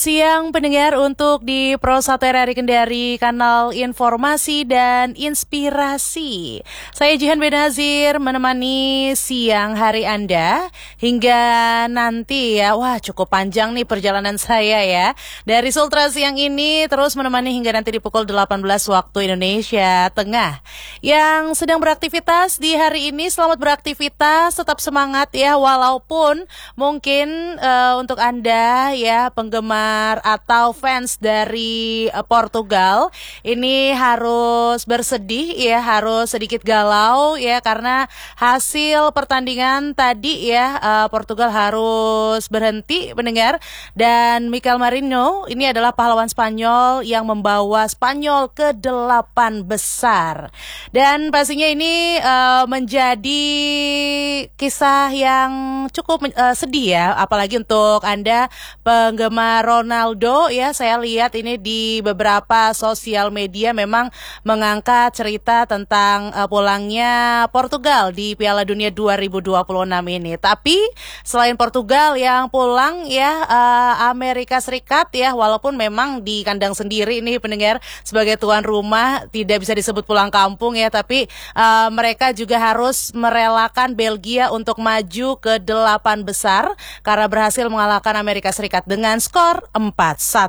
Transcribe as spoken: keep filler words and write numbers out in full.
Siang pendengar untuk di Pro satu R R I Kendari, kanal informasi dan inspirasi. Saya Jihan Benazir menemani siang hari Anda hingga nanti ya. Wah, cukup panjang nih perjalanan saya ya. Dari Sultra siang ini terus menemani hingga nanti di pukul delapan belas waktu Indonesia Tengah. Yang sedang beraktivitas di hari ini, selamat beraktivitas, tetap semangat ya, walaupun mungkin uh, untuk Anda ya penggemar atau fans dari uh, Portugal ini harus bersedih ya, harus sedikit galau ya, karena hasil pertandingan tadi ya, uh, Portugal harus berhenti mendengar, dan Mikel Merino ini adalah pahlawan Spanyol yang membawa Spanyol ke delapan besar, dan pastinya ini uh, menjadi kisah yang cukup uh, sedih ya, apalagi untuk Anda penggemar Ronaldo ya. Saya lihat ini di beberapa sosial media memang mengangkat cerita tentang uh, pulangnya Portugal di Piala Dunia dua ribu dua puluh enam ini. Tapi selain Portugal yang pulang ya, uh, Amerika Serikat ya, walaupun memang di kandang sendiri ini pendengar, sebagai tuan rumah tidak bisa disebut pulang kampung ya, tapi uh, mereka juga harus merelakan Belgia untuk maju ke delapan besar karena berhasil mengalahkan Amerika Serikat dengan skor empat satu.